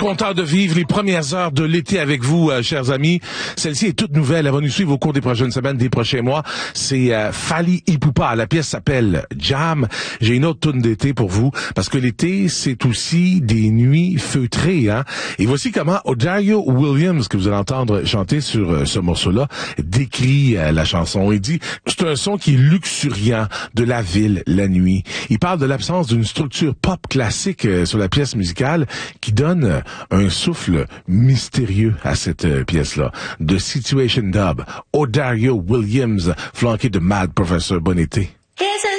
Content de vivre les premières heures de l'été avec vous, chers amis. Celle-ci est toute nouvelle. Elle va nous suivre au cours des prochaines semaines, des prochains mois. C'est Fally Ipupa. La pièce s'appelle Jam. J'ai une autre toune d'été pour vous, parce que l'été, c'est aussi des nuits feutrées. Hein? Et voici comment Odario Williams, que vous allez entendre chanter sur ce morceau-là, décrit la chanson. Il dit, c'est un son qui est luxuriant de la ville, la nuit. Il parle de l'absence d'une structure pop classique sur la pièce musicale qui donne un souffle mystérieux à cette pièce-là. The Situation Dub, Odario Williams, flanqué de Mad Professor. Bon été.